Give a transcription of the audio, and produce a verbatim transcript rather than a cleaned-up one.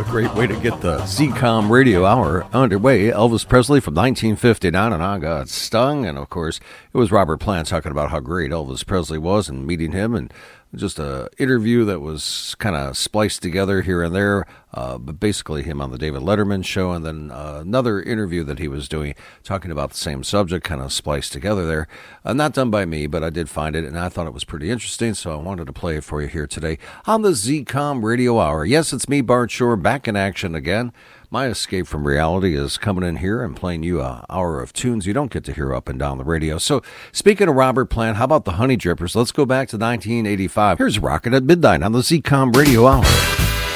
Great way to get the Z COM radio hour underway. Elvis Presley from nineteen fifty-nine, and I Got Stung. And, of course, it was Robert Plant talking about how great Elvis Presley was and meeting him, and just a interview that was kind of spliced together here and there, uh, but basically him on the David Letterman show, and then uh, another interview that he was doing talking about the same subject, kind of spliced together there. Uh, not done by me, but I did find it, and I thought it was pretty interesting, so I wanted to play it for you here today on the Z COM Radio Hour. Yes, it's me, Bart Shore, back in action again. My escape from reality is coming in here and playing you an hour of tunes you don't get to hear up and down the radio. So, speaking of Robert Plant, how about the Honey Drippers? Let's go back to nineteen eighty-five. Here's Rockin' at Midnight on the Z COM Radio Hour.